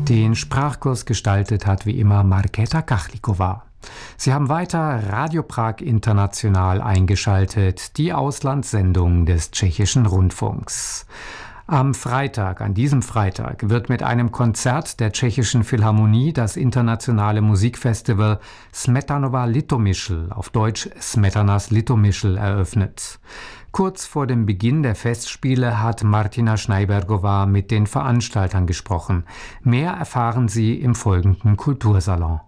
Den Sprachkurs gestaltet hat wie immer Markéta Kachlikova. Sie haben weiter Radio Prag International eingeschaltet, die Auslandssendung des tschechischen Rundfunks. Am Freitag, an diesem Freitag, wird mit einem Konzert der Tschechischen Philharmonie das internationale Musikfestival Smetanova Litomyšl, auf Deutsch Smetanas Litomyšl, eröffnet. Kurz vor dem Beginn der Festspiele hat Martina Schneibergova mit den Veranstaltern gesprochen. Mehr erfahren Sie im folgenden Kultursalon.